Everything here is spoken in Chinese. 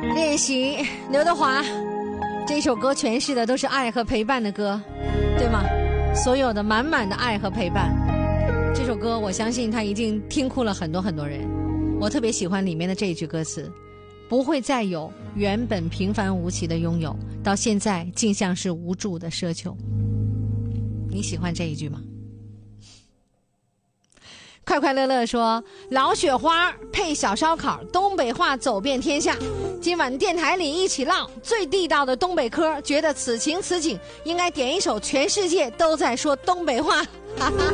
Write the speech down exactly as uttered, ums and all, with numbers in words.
练习刘德华这首歌诠释的都是爱和陪伴的歌，对吗？所有的满满的爱和陪伴，这首歌我相信他一定听哭了很多很多人。我特别喜欢里面的这一句歌词，不会再有原本平凡无奇的拥有，到现在竟像是无助的奢求。你喜欢这一句吗？快快乐乐说，老雪花配小烧烤，东北话走遍天下。今晚电台里一起唠最地道的东北嗑，觉得此情此景应该点一首全世界都在说东北话。哈哈。